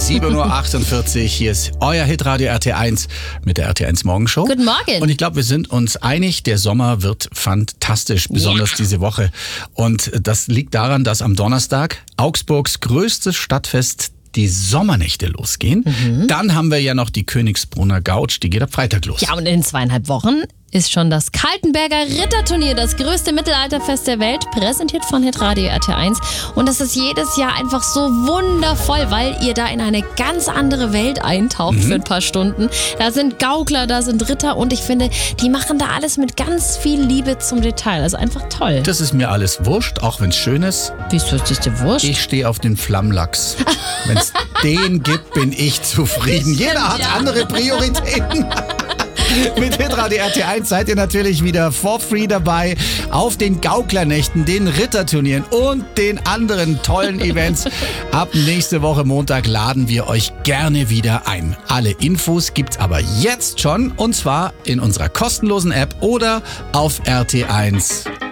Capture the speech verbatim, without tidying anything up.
sieben Uhr achtundvierzig. Hier ist euer Hitradio R T eins mit der R T eins Morgenshow. Guten Morgen. Und ich glaube, wir sind uns einig, der Sommer wird fantastisch, besonders ja. diese Woche. Und das liegt daran, dass am Donnerstag Augsburgs größtes Stadtfest die Sommernächte losgehen. Mhm. Dann haben wir ja noch die Königsbrunner Gautsch, die geht ab Freitag los. Ja, und in zweieinhalb Wochen ist schon das Kaltenberger Ritterturnier, das größte Mittelalterfest der Welt, präsentiert von Hitradio R T eins. Und das ist jedes Jahr einfach so wundervoll, weil ihr da in eine ganz andere Welt eintaucht mhm. für ein paar Stunden. Da sind Gaukler, da sind Ritter und ich finde, die machen da alles mit ganz viel Liebe zum Detail. Also einfach toll. Das ist mir alles wurscht, auch wenn es schön ist. Wieso ist das dir wurscht? Ich stehe auf den Flammlachs. Wenn es den gibt, bin ich zufrieden. Jeder hat ja. andere Prioritäten. Mit Hitradio R T eins seid ihr natürlich wieder for free dabei auf den Gauklernächten, den Ritterturnieren und den anderen tollen Events. Ab nächste Woche Montag laden wir euch gerne wieder ein. Alle Infos gibt's aber jetzt schon und zwar in unserer kostenlosen App oder auf R T eins